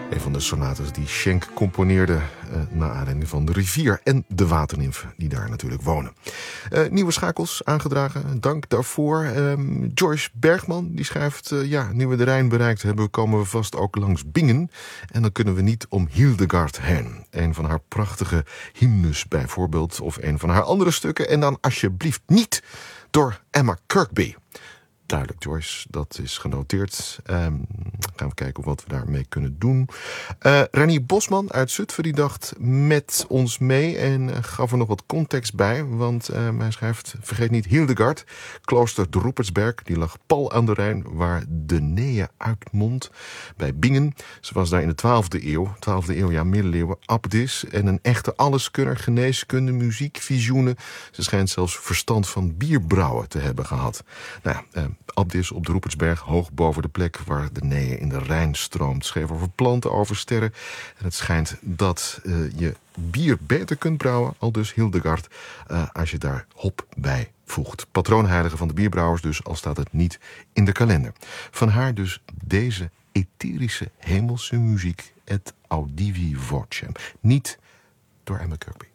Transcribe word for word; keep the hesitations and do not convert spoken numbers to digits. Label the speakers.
Speaker 1: Een van de sonates die Schenk componeerde uh, naar aanleiding van de rivier en de waternimfen die daar natuurlijk wonen. Uh, nieuwe schakels aangedragen, dank daarvoor. Um, Joyce Bergman die schrijft, uh, ja, nu we de Rijn bereikt hebben, komen we vast ook langs Bingen. En dan kunnen we niet om Hildegard heen. Een van haar prachtige hymnes bijvoorbeeld, of een van haar andere stukken. En dan alsjeblieft niet door Emma Kirkby. Duidelijk, Joyce, dat is genoteerd. Um, gaan we kijken wat we daarmee kunnen doen. Uh, Renier Bosman uit Zutphen die dacht met ons mee en uh, gaf er nog wat context bij. Want uh, hij schrijft, vergeet niet Hildegard, klooster Droepersberg. Die lag pal aan de Rijn, waar de Neeën uitmondt bij Bingen. Ze was daar in de twaalfde eeuw, twaalfde eeuw, ja, middeleeuwen, abdis en een echte alleskunner, geneeskunde, muziek, visioenen. Ze schijnt zelfs verstand van bierbrouwen te hebben gehad. Nou ja, uh, abdis op de Roepersberg, hoog boven de plek waar de Neeën in de Rijn stroomt. Schreef over planten, over sterren. En het schijnt dat uh, je bier beter kunt brouwen, al dus Hildegard, uh, als je daar hop bij voegt. Patroonheilige van de bierbrouwers dus, al staat het niet in de kalender. Van haar dus deze etherische hemelse muziek, et audivi vocem. Niet door Emma Kirkby.